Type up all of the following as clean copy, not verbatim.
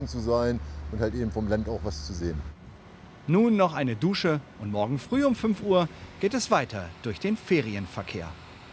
zu sein und halt eben vom Land auch was zu sehen. Nun noch eine Dusche und morgen früh um 5 Uhr geht es weiter durch den Ferienverkehr.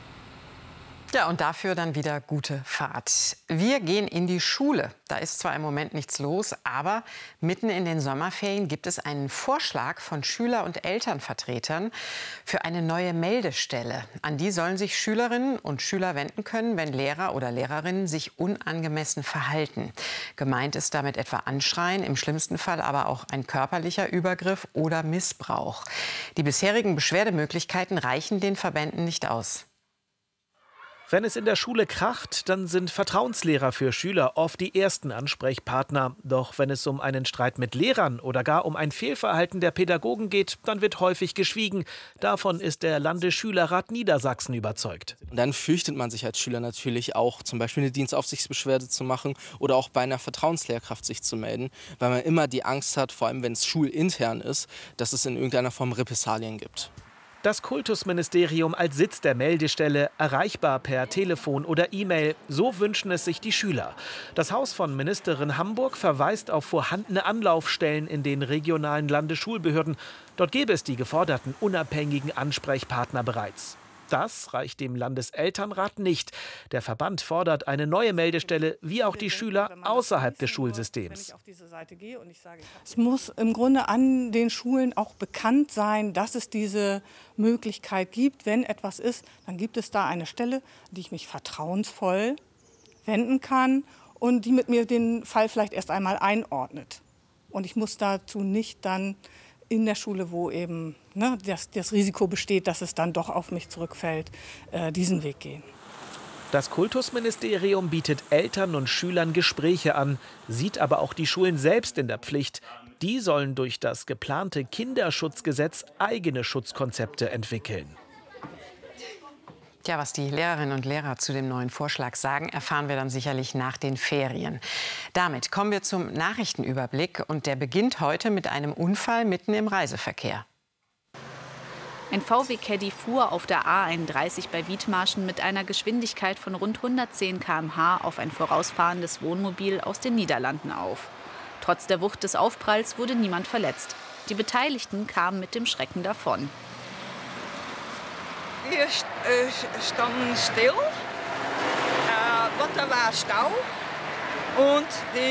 Ja, und dafür dann wieder gute Fahrt. Wir gehen in die Schule. Da ist zwar im Moment nichts los, aber mitten in den Sommerferien gibt es einen Vorschlag von Schüler- und Elternvertretern für eine neue Meldestelle. An die sollen sich Schülerinnen und Schüler wenden können, wenn Lehrer oder Lehrerinnen sich unangemessen verhalten. Gemeint ist damit etwa Anschreien, im schlimmsten Fall aber auch ein körperlicher Übergriff oder Missbrauch. Die bisherigen Beschwerdemöglichkeiten reichen den Verbänden nicht aus. Wenn es in der Schule kracht, dann sind Vertrauenslehrer für Schüler oft die ersten Ansprechpartner. Doch wenn es um einen Streit mit Lehrern oder gar um ein Fehlverhalten der Pädagogen geht, dann wird häufig geschwiegen. Davon ist der Landesschülerrat Niedersachsen überzeugt. Und dann fürchtet man sich als Schüler natürlich auch, zum Beispiel eine Dienstaufsichtsbeschwerde zu machen oder auch bei einer Vertrauenslehrkraft sich zu melden, weil man immer die Angst hat, vor allem wenn es schulintern ist, dass es in irgendeiner Form Repressalien gibt. Das Kultusministerium als Sitz der Meldestelle, erreichbar per Telefon oder E-Mail, so wünschen es sich die Schüler. Das Haus von Ministerin Hamburg verweist auf vorhandene Anlaufstellen in den regionalen Landesschulbehörden. Dort gäbe es die geforderten unabhängigen Ansprechpartner bereits. Das reicht dem Landeselternrat nicht. Der Verband fordert eine neue Meldestelle, wie auch die Schüler außerhalb des Schulsystems. Es muss im Grunde an den Schulen auch bekannt sein, dass es diese Möglichkeit gibt. Wenn etwas ist, dann gibt es da eine Stelle, an die ich mich vertrauensvoll wenden kann und die mit mir den Fall vielleicht erst einmal einordnet. Und ich muss dazu nicht dann in der Schule, wo eben das Risiko besteht, dass es dann doch auf mich zurückfällt, diesen Weg gehen. Das Kultusministerium bietet Eltern und Schülern Gespräche an, sieht aber auch die Schulen selbst in der Pflicht. Die sollen durch das geplante Kinderschutzgesetz eigene Schutzkonzepte entwickeln. Ja, was die Lehrerinnen und Lehrer zu dem neuen Vorschlag sagen, erfahren wir dann sicherlich nach den Ferien. Damit kommen wir zum Nachrichtenüberblick und der beginnt heute mit einem Unfall mitten im Reiseverkehr. Ein VW-Caddy fuhr auf der A31 bei Wiedmarschen mit einer Geschwindigkeit von rund 110 km/h auf ein vorausfahrendes Wohnmobil aus den Niederlanden auf. Trotz der Wucht des Aufpralls wurde niemand verletzt. Die Beteiligten kamen mit dem Schrecken davon. Wir standen still, da war Stau und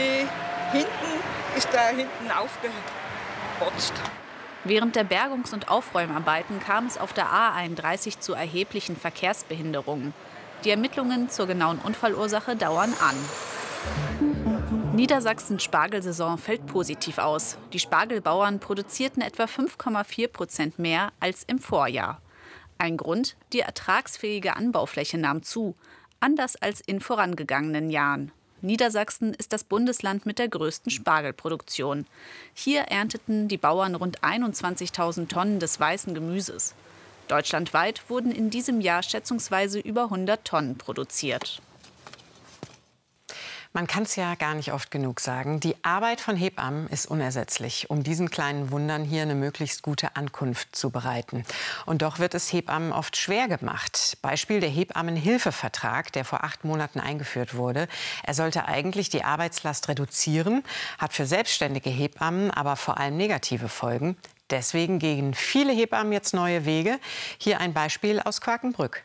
ist da hinten aufgepotzt. Während der Bergungs- und Aufräumarbeiten kam es auf der A31 zu erheblichen Verkehrsbehinderungen. Die Ermittlungen zur genauen Unfallursache dauern an. Niedersachsens Spargelsaison fällt positiv aus. Die Spargelbauern produzierten etwa 5,4% mehr als im Vorjahr. Ein Grund, die ertragsfähige Anbaufläche nahm zu, anders als in vorangegangenen Jahren. Niedersachsen ist das Bundesland mit der größten Spargelproduktion. Hier ernteten die Bauern rund 21.000 Tonnen des weißen Gemüses. Deutschlandweit wurden in diesem Jahr schätzungsweise über 100 Tonnen produziert. Man kann es ja gar nicht oft genug sagen. Die Arbeit von Hebammen ist unersetzlich, um diesen kleinen Wundern hier eine möglichst gute Ankunft zu bereiten. Und doch wird es Hebammen oft schwer gemacht. Beispiel der Hebammenhilfevertrag, der vor 8 Monaten eingeführt wurde. Er sollte eigentlich die Arbeitslast reduzieren, hat für selbstständige Hebammen aber vor allem negative Folgen. Deswegen gehen viele Hebammen jetzt neue Wege. Hier ein Beispiel aus Quakenbrück.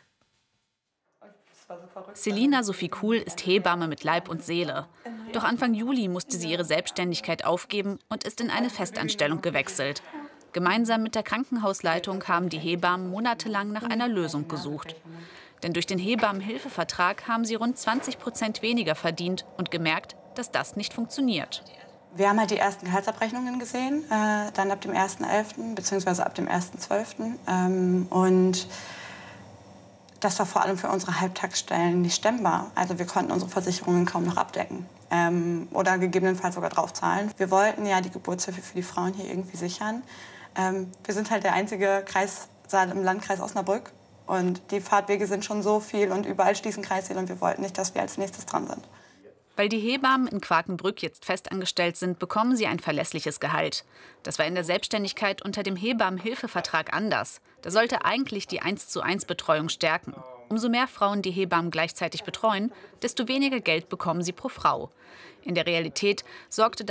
Selina Sophie Kuhl ist Hebamme mit Leib und Seele. Doch Anfang Juli musste sie ihre Selbstständigkeit aufgeben und ist in eine Festanstellung gewechselt. Gemeinsam mit der Krankenhausleitung haben die Hebammen monatelang nach einer Lösung gesucht. Denn durch den Hebammenhilfevertrag haben sie rund 20% weniger verdient und gemerkt, dass das nicht funktioniert. Wir haben halt die ersten Gehaltsabrechnungen gesehen, dann ab dem 1.11. bzw. ab dem 1.12. Und das war vor allem für unsere Halbtagsstellen nicht stemmbar. Also wir konnten unsere Versicherungen kaum noch abdecken oder gegebenenfalls sogar draufzahlen. Wir wollten ja die Geburtshilfe für die Frauen hier irgendwie sichern. Wir sind halt der einzige Kreissaal im Landkreis Osnabrück und die Fahrtwege sind schon so viel und überall schließen Kreissäle und wir wollten nicht, dass wir als nächstes dran sind. Weil die Hebammen in Quakenbrück jetzt festangestellt sind, bekommen sie ein verlässliches Gehalt. Das war in der Selbstständigkeit unter dem Hebammenhilfevertrag anders. Da sollte eigentlich die 1:1-Betreuung stärken. Umso mehr Frauen die Hebammen gleichzeitig betreuen, desto weniger Geld bekommen sie pro Frau. In der Realität sorgte